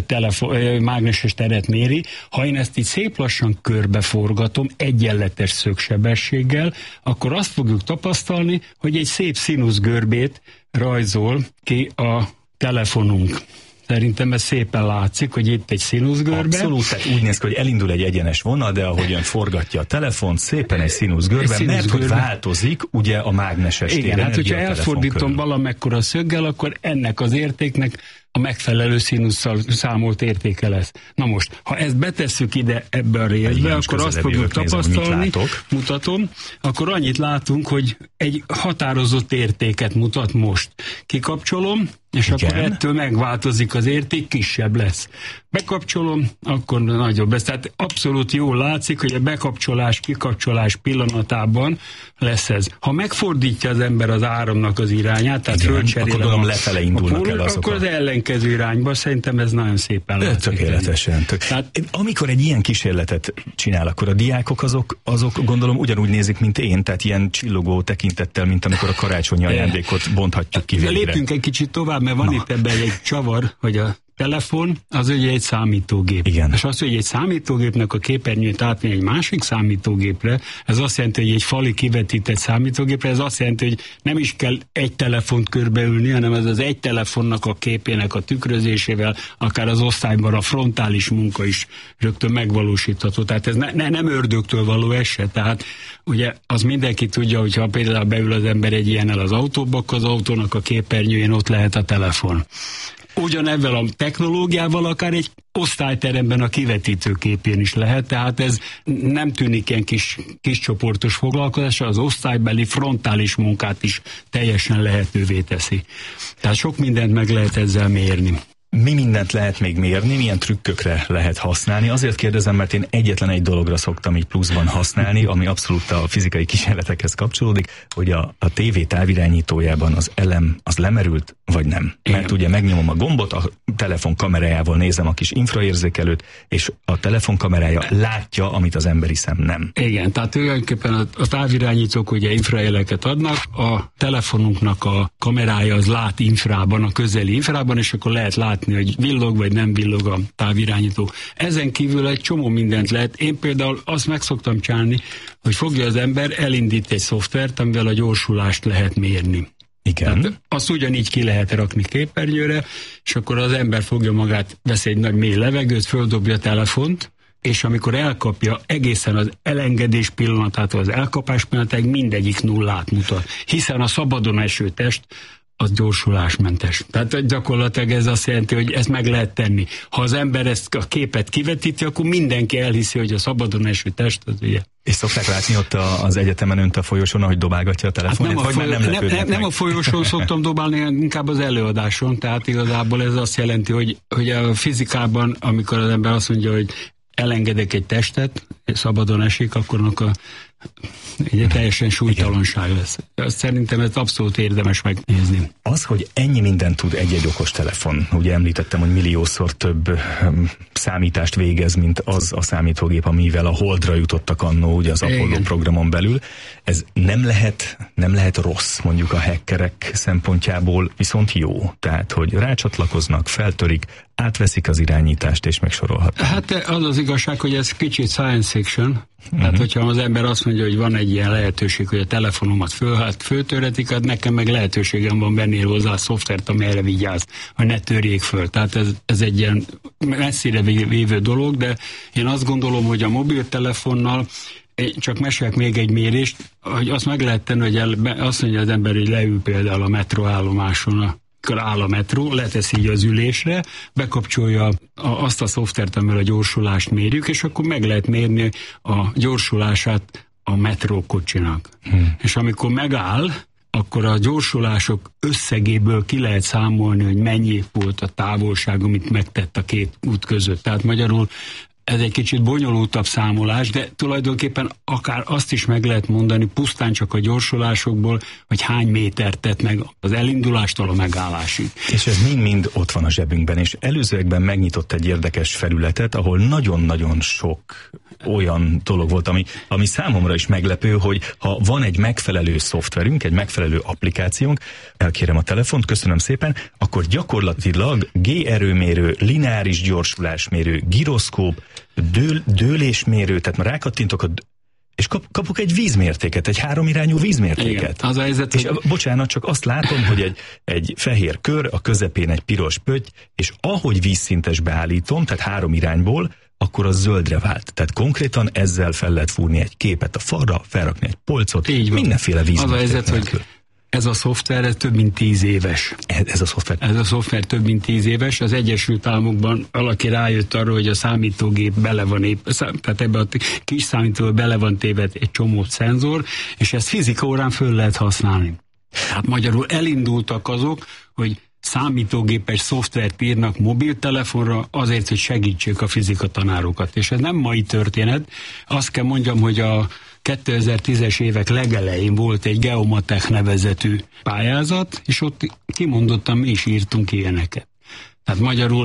mágneses teret méri. Ha én ezt így szép lassan körbeforgatom egyenletes szögsebességgel, akkor azt fogjuk tapasztalni, hogy egy szép színuszgörbét rajzol ki a telefonunk. Szerintem ez szépen látszik, hogy itt egy színuszgörbe. Abszolút, tehát úgy néz ki, hogy elindul egy egyenes vonal, de ahogyan forgatja a telefont, szépen egy színuszgörbe, mert hogy változik ugye a mágneses tér. Igen, hát hogyha elfordítom valamekkora szöggel, akkor ennek az értéknek a megfelelő színusszal számolt értéke lesz. Na most, ha ezt betesszük ide ebbe a részbe, akkor azt fogjuk tapasztalni, mutatom, akkor annyit látunk, hogy egy határozott értéket mutat most. Kikapcsolom, és akkor ettől megváltozik az érték, kisebb lesz. Bekapcsolom, akkor nagyobb lesz. Tehát abszolút jól látszik, hogy a bekapcsolás-kikapcsolás pillanatában lesz ez. Ha megfordítja az ember az áramnak az irányát, tehát fölcserélem, akkor lefele indulnak el azok. Akkor az ellenkező irányba, szerintem ez nagyon szépen látszik. Tökéletesen. Tehát, amikor egy ilyen kísérletet csinál, akkor a diákok azok gondolom ugyanúgy nézik, mint én, tehát ilyen csillogó tekintettel, mint amikor a karácsonyi ajándékot bonthatjuk ki végre. Lépjünk egy kicsit tovább, mert van itt ebben egy csavar, hogy a telefon az ugye egy számítógép. Igen. És az, hogy egy számítógépnek a képernyőt átmegy egy másik számítógépre, ez azt jelenti, hogy egy fali kivetített számítógépre, ez azt jelenti, hogy nem is kell egy telefont körbeülni, hanem ez az egy telefonnak a képének a tükrözésével, akár az osztályban a frontális munka is rögtön megvalósítható. Tehát ez nem ördögtől való eset. Tehát ugye az mindenki tudja, hogyha például beül az ember egy ilyennel az autóba, akkor az autónak a képernyőjén ott lehet a telefon. Ugyanebben a technológiával akár egy osztályteremben a kivetítőképén is lehet, tehát ez nem tűnik ilyen kis csoportos foglalkozás, az osztálybeli frontális munkát is teljesen lehetővé teszi. Tehát sok mindent meg lehet ezzel mérni. Mi mindent lehet még mérni, milyen trükkökre lehet használni? Azért kérdezem, mert én egyetlen egy dologra szoktam így pluszban használni, ami abszolút a fizikai kísérletekhez kapcsolódik, hogy a tévé távirányítójában az elem az lemerült, vagy nem. Igen. Mert ugye megnyomom a gombot, a telefon kamerájával nézem a kis infraérzékelőt, és a telefon kamerája látja, amit az emberi szem nem. Igen, tehát tulajdonképpen a távirányítók ugye infrajeleket adnak, a telefonunknak a kamerája az lát infrában, a közeli infrában, és akkor lehet látni, hogy villog vagy nem villog a távirányító. Ezen kívül egy csomó mindent lehet. Én például azt meg szoktam csinálni, hogy fogja az ember, elindít egy szoftvert, amivel a gyorsulást lehet mérni. Igen. Tehát azt ugyanígy ki lehet rakni képernyőre, és akkor az ember fogja magát, vesz egy nagy mély levegőt, földobja a telefont, és amikor elkapja egészen az elengedés pillanatától az elkapás pillanatáig mindegyik nullát mutat. Hiszen a szabadon eső test az gyorsulásmentes. Tehát gyakorlatilag ez azt jelenti, hogy ezt meg lehet tenni. Ha az ember ezt a képet kivetíti, akkor mindenki elhiszi, hogy a szabadon eső test az ugye. És szokták látni ott az egyetemen önt a folyosón, ahogy dobálgatja a telefonját? Hát nem a folyosón szoktam dobálni, inkább az előadáson. Tehát igazából ez azt jelenti, hogy a fizikában, amikor az ember azt mondja, hogy elengedek egy testet, és szabadon esik, akkor egy teljesen súlytalanság lesz. Szerintem ez abszolút érdemes megnézni. Az, hogy ennyi mindent tud egy-egy okostelefon, ugye említettem, hogy milliószor több számítást végez, mint az a számítógép, amivel a Holdra jutottak annó, ugye az Apollo programon belül. Ez nem lehet rossz, mondjuk a hackerek szempontjából, viszont jó. Tehát, hogy rácsatlakoznak, feltörik, átveszik az irányítást, és megsorolhatnak. Hát az az igazság, hogy ez kicsit science fiction. Tehát, hogyha az ember azt mondja, hogy van egy ilyen lehetőség, hogy a telefonomat föltörhetik, hát nekem meg lehetőségem van venni hozzá a szoftvert, ami erre vigyáz, hogy ne törjék föl. Tehát ez egy ilyen messzire vévő dolog, de én azt gondolom, hogy a mobiltelefonnal csak mesélek még egy mérést, hogy azt meg lehet tenni, hogy azt mondja az ember, hogy leül például a metroállomáson, akkor áll a metró, letesz így az ülésre, bekapcsolja azt a szoftvert, amivel a gyorsulást mérjük, és akkor meg lehet mérni a gyorsulását a metrókocsinak. És amikor megáll, akkor a gyorsulások összegéből ki lehet számolni, hogy mennyi volt a távolság, amit megtett a két út között. Tehát magyarul ez egy kicsit bonyolultabb számolás, de tulajdonképpen akár azt is meg lehet mondani pusztán csak a gyorsulásokból, hogy hány métert tett meg az elindulástól a megállásig. És ez mind-mind ott van a zsebünkben, és előzőekben megnyitott egy érdekes felületet, ahol nagyon-nagyon sok olyan dolog volt, ami számomra is meglepő, hogy ha van egy megfelelő szoftverünk, egy megfelelő applikációnk, elkérem a telefont, köszönöm szépen, akkor gyakorlatilag G-erőmérő, lineáris gyorsulásmérő, giroszkóp, dőlésmérő, tehát már rákattintok és kapok egy vízmértéket, egy háromirányú vízmértéket. Igen, az a helyzet, és bocsánat, csak azt látom, hogy egy fehér kör, a közepén egy piros pötty, és ahogy vízszintesbe állítom, tehát három irányból, akkor az zöldre vált. Tehát konkrétan ezzel fel lehet fúrni egy képet a falra, felrakni egy polcot, mindenféle vízmérték. Az a helyzet, hogy ez a szoftver ez több mint 10 éves. Ez a szoftver több mint 10 éves. Az Egyesült Államokban valaki rájött arra, hogy a számítógép bele van tehát ebbe a kis számítógépbe bele van téve egy csomó szenzor, és ezt fizika órán föl lehet használni. Hát magyarul elindultak azok, hogy számítógépes szoftvert írnak mobiltelefonra azért, hogy segítsék a fizikatanárokat. És ez nem mai történet. Azt kell mondjam, hogy a 2010-es évek legelején volt egy Geomatek nevezetű pályázat, és ott kimondottan mi is írtunk ilyeneket. Tehát magyarul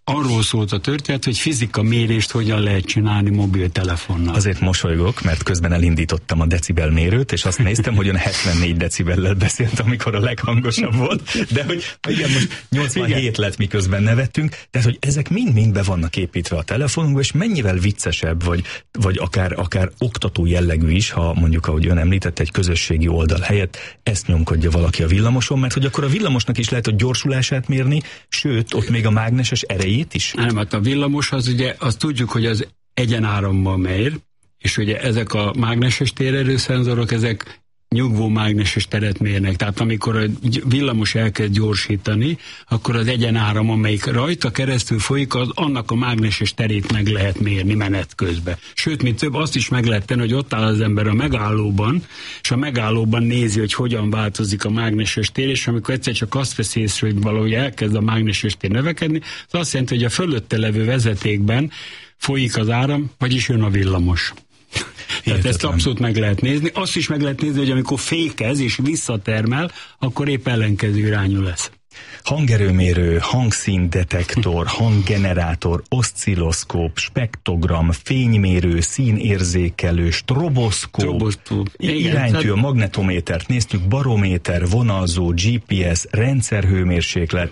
arról szólt a történet, hogy fizika mérést hogyan lehet csinálni mobiltelefonnal. Azért mosolygok, mert közben elindítottam a decibelmérőt, és azt néztem, hogy 74 decibellel beszélt, amikor a leghangosabb volt, de hogy igen, most 87 lett, miközben nevettünk, tehát hogy ezek mind-mind be vannak építve a telefonunkba, és mennyivel viccesebb, vagy akár oktató jellegű is, ha mondjuk, ahogy ön említette, egy közösségi oldal helyett ezt nyomkodja valaki a villamoson, mert hogy akkor a villamosnak is lehet a gyorsulását mérni, sőt, ott még a mágneses erejét is? Nem, hát a villamos az ugye, azt tudjuk, hogy az egyenárammal mér, és ugye ezek a mágneses térerőszenzorok, ezek nyugvó mágneses teret mérnek. Tehát amikor a villamos elkezd gyorsítani, akkor az egyenáram, amelyik rajta keresztül folyik, az annak a mágneses terét meg lehet mérni menet közben. Sőt, mint több, azt is meg lehet tenni, hogy ott áll az ember a megállóban, és a megállóban nézi, hogy hogyan változik a mágneses tér, és amikor egyszer csak azt vesz észre, hogy valahogy elkezd a mágneses tér növekedni, az azt jelenti, hogy a fölötte levő vezetékben folyik az áram, vagyis jön a villamos. Tehát ezt abszolút meg lehet nézni. Azt is meg lehet nézni, hogy amikor fékez és visszatermel, akkor épp ellenkező irányú lesz. Hangerőmérő, hangszíndetektor, hanggenerátor, oszcilloszkóp, spektrogram, fénymérő, színérzékelő, stroboszkóp, iránytű, magnetométert néztük, barométer, vonalzó, GPS, rendszerhőmérséklet.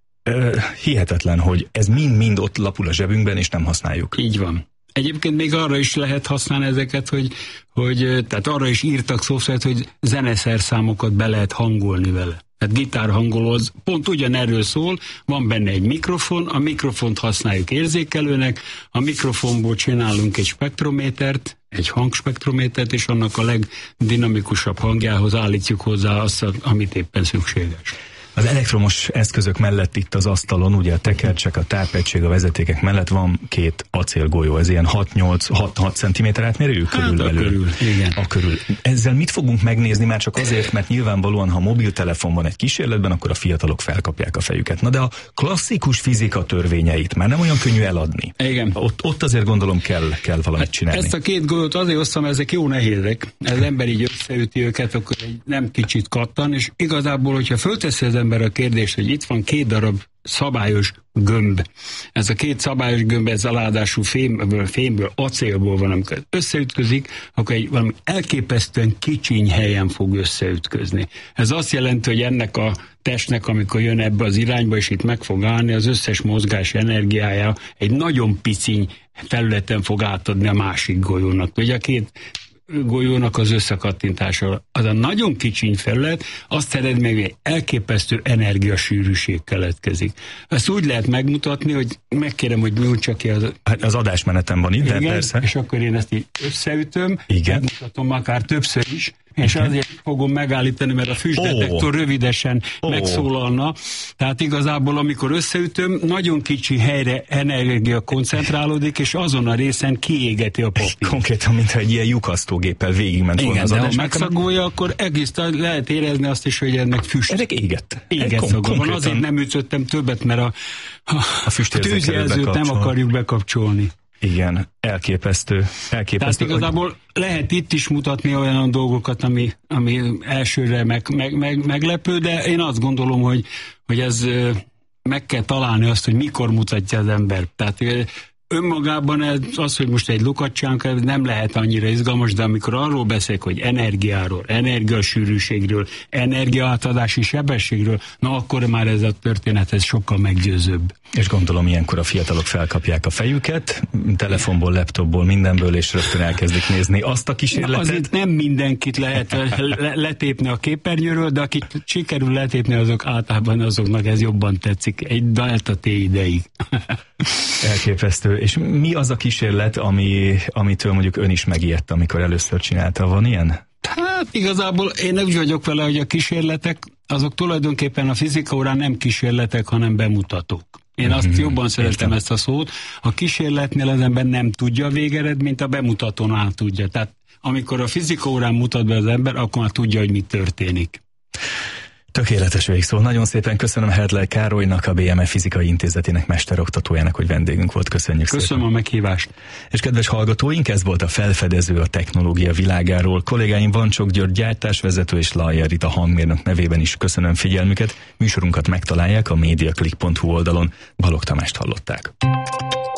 Hihetetlen, hogy ez mind-mind ott lapul a zsebünkben, és nem használjuk. Így van. Egyébként még arra is lehet használni ezeket, hogy tehát arra is írtak szoftvert, hogy zeneszerszámokat be lehet hangolni vele. Tehát gitárhangoló az pont ugyanerről szól, van benne egy mikrofon, a mikrofont használjuk érzékelőnek, a mikrofonból csinálunk egy spektrométert, egy hangspektrométert, és annak a legdinamikusabb hangjához állítjuk hozzá azt, amit éppen szükséges. Az elektromos eszközök mellett itt az asztalon, ugye a tekercsek, a tápegység, a vezetékek mellett van 2 acélgolyó, ez ilyen 6 cm átmérőjű körülbelül. Igen. Körül. Ezzel mit fogunk megnézni, már csak azért, mert nyilvánvalóan, ha mobiltelefon van egy kísérletben, akkor a fiatalok felkapják a fejüket. Na de a klasszikus fizika törvényeit már nem olyan könnyű eladni. Igen. Ott azért gondolom kell valamit csinálni. Ezt a 2 golyót azért osztam, ezek jó nehézek. Az ember így összeüti őket, akkor nem kicsit kattan, és igazából, hogyha fölteszi az ember a kérdést, hogy itt van 2 darab szabályos gömb. Ez a 2 szabályos gömb, ez aláadású fémből, acélból van, amikor összeütközik, akkor egy valami elképesztően kicsiny helyen fog összeütközni. Ez azt jelenti, hogy ennek a testnek, amikor jön ebbe az irányba, és itt meg fog állni, az összes mozgás energiája egy nagyon piciny területen fog átadni a másik golyónak. Ugye a 2 golyónak az összekattintása. Az a nagyon kicsiny felület azt eredménye, hogy elképesztő energiasűrűség keletkezik. Ezt úgy lehet megmutatni, hogy megkérem, hogy nyújtsa ki az adásmenetem van itt, de igen, persze. És akkor én ezt így összeütöm, igen. Megmutatom akár többször is, és azért fogom megállítani, mert a füstdetektor rövidesen megszólalna. Tehát igazából, amikor összeütöm, nagyon kicsi helyre energia koncentrálódik, és azon a részen kiégeti a papírt. Konkrétan, mintha egy ilyen lyukasztógéppel végigment volna az adás. Igen, de ha megszagolja, akkor egész lehet érezni azt is, hogy ennek füst. Ezek égett. Szaga van. Azért nem ütöttem többet, mert a tűzjelzőt nem akarjuk bekapcsolni. Igen, elképesztő. Tehát igazából lehet itt is mutatni olyan dolgokat, ami elsőre meglepő, de én azt gondolom, hogy ez meg kell találni azt, hogy mikor mutatja az ember. Tehát önmagában az, hogy most egy lukacsánk, nem lehet annyira izgalmas, de amikor arról beszélek, hogy energiáról, energiasűrűségről, energiaátadási sebességről, na akkor már ez a történet ez sokkal meggyőzőbb. És gondolom ilyenkor a fiatalok felkapják a fejüket, telefonból, laptopból, mindenből, és rögtön elkezdik nézni azt a kísérletet. Azért nem mindenkit lehet letépni a képernyőről, de akit sikerül letépni, azok általában azoknak ez jobban tetszik. Egy delta T ideig. Elképesztő. És mi az a kísérlet, amitől mondjuk ön is megijedt, amikor először csinálta? Van ilyen? Hát igazából én úgy vagyok vele, hogy a kísérletek, azok tulajdonképpen a fizika órán nem kísérletek, hanem bemutatók. Én azt jobban szeretem ezt a szót. A kísérletnél az ember nem tudja a végeredményt, a bemutatón tudja. Tehát amikor a fizika órán mutat be az ember, akkor már tudja, hogy mi történik. Tökéletes végszó. Nagyon szépen köszönöm Hertler Károlynak, a BMF Fizikai Intézetének mesteroktatójának, hogy vendégünk volt. Köszönjük szépen. Köszönöm a meghívást. És kedves hallgatóink, ez volt a Felfedező a technológia világáról. Kollégáim Vancsok György gyártásvezető és Lajjel Rita hangmérnök nevében is köszönöm figyelmüket. Műsorunkat megtalálják a mediaclick.hu oldalon. Balogh Tamást hallották.